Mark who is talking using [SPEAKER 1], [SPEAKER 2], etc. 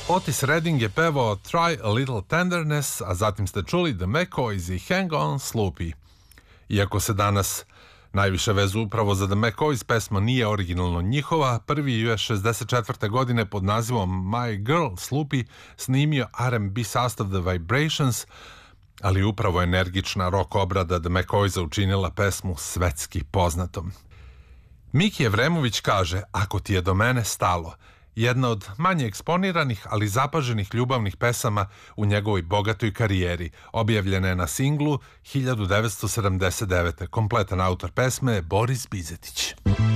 [SPEAKER 1] Otis Redding je pevao Try a Little Tenderness, a zatim ste čuli The McCoys i Hang On Sloopy. Iako se danas najviše vezu upravo za The McCoys, pesma nije originalno njihova. Prvi ju je 64. godine pod nazivom My Girl Sloopy snimio R&B sastav The Vibrations, ali upravo energična rock obrada The McCoysa učinila pesmu svetski poznatom. Miki Evremović kaže: ako ti je do mene stalo, jedna od manje eksponiranih, ali zapaženih ljubavnih pesama u njegovoj bogatoj karijeri. Objavljena je na singlu 1979. Kompletan autor pesme je Boris Bizetić.